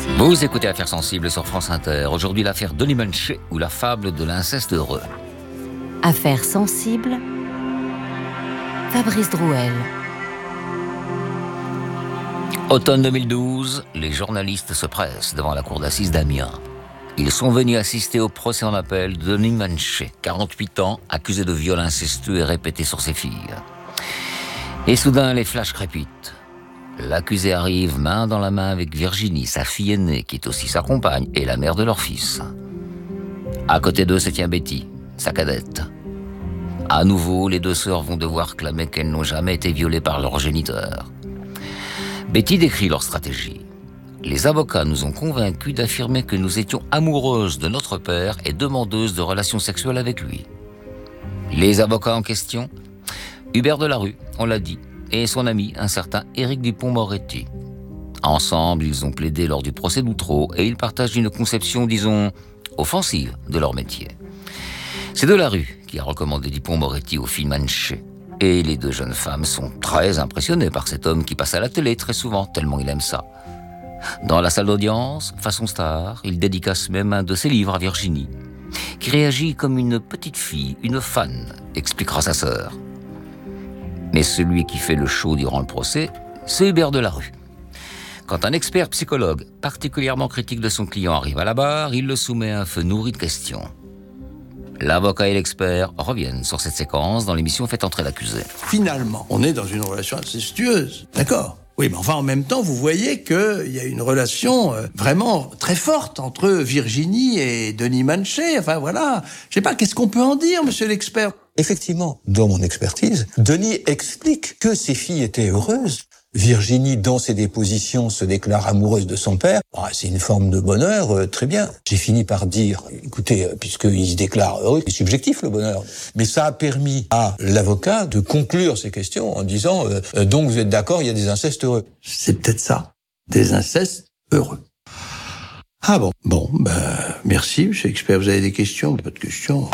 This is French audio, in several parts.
Vous écoutez Affaires sensibles sur France Inter. Aujourd'hui, l'affaire Denis Munchet ou la fable de l'inceste heureux. Affaires sensibles, Fabrice Drouel. Automne 2012, les journalistes se pressent devant la cour d'assises d'Amiens. Ils sont venus assister au procès en appel de Denis Munchet, 48 ans, accusé de viol incestueux et répété sur ses filles. Et soudain, les flashs crépitent. L'accusé arrive main dans la main avec Virginie, sa fille aînée, qui est aussi sa compagne et la mère de leur fils. À côté d'eux se tient Betty, sa cadette. À nouveau, les deux sœurs vont devoir clamer qu'elles n'ont jamais été violées par leur géniteur. Betty décrit leur stratégie. Les avocats nous ont convaincus d'affirmer que nous étions amoureuses de notre père et demandeuses de relations sexuelles avec lui. Les avocats en question, Hubert Delarue, on l'a dit, et son ami, un certain Éric Dupond-Moretti. Ensemble, ils ont plaidé lors du procès d'Outreau et ils partagent une conception, disons, offensive de leur métier. C'est Delarue qui a recommandé Dupond-Moretti aux filles Munchet. Et les deux jeunes femmes sont très impressionnées par cet homme qui passe à la télé très souvent, tellement il aime ça. Dans la salle d'audience, façon star, il dédicace même un de ses livres à Virginie, qui réagit comme une petite fille, une fan, expliquera sa sœur. Mais celui qui fait le show durant le procès, c'est Hubert Delarue. Quand un expert psychologue particulièrement critique de son client arrive à la barre, il le soumet à un feu nourri de questions. L'avocat et l'expert reviennent sur cette séquence dans l'émission Faites entrer l'accusé. Finalement, on est dans une relation incestueuse, d'accord ? Oui, mais enfin, en même temps, vous voyez qu'il y a une relation vraiment très forte entre Virginie et Denis Munchet. Enfin, voilà. Je sais pas, qu'est-ce qu'on peut en dire, monsieur l'expert ? Effectivement, dans mon expertise, Denis explique que ses filles étaient heureuses. Virginie, dans ses dépositions, se déclare amoureuse de son père. C'est une forme de bonheur, très bien. J'ai fini par dire, écoutez, puisqu'il se déclare heureux, c'est subjectif le bonheur. Mais ça a permis à l'avocat de conclure ces questions en disant, donc vous êtes d'accord, il y a des incestes heureux. C'est peut-être ça, des incestes heureux. Ah bon, merci, monsieur l'expert. Vous avez des questions ? Pas de questions.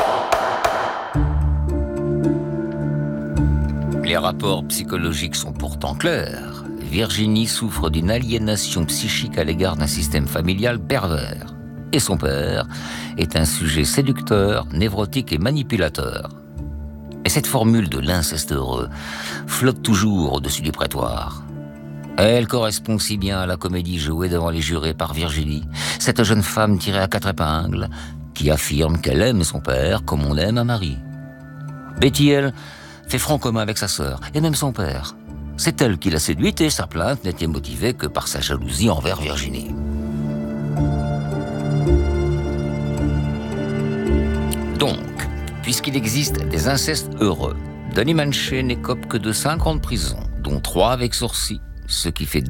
Les rapports psychologiques sont pourtant clairs. Virginie souffre d'une aliénation psychique à l'égard d'un système familial pervers. Et son père est un sujet séducteur, névrotique et manipulateur. Et cette formule de l'inceste heureux flotte toujours au-dessus du prétoire. Elle correspond si bien à la comédie jouée devant les jurés par Virginie, cette jeune femme tirée à quatre épingles, qui affirme qu'elle aime son père comme on aime un mari. Betty, elle, fait front commun avec sa sœur, et même son père. C'est elle qui l'a séduite et sa plainte n'était motivée que par sa jalousie envers Virginie. Donc, puisqu'il existe des incestes heureux, Denis Munchet n'écope que de 5 ans de prison, dont 3 avec sursis, ce qui fait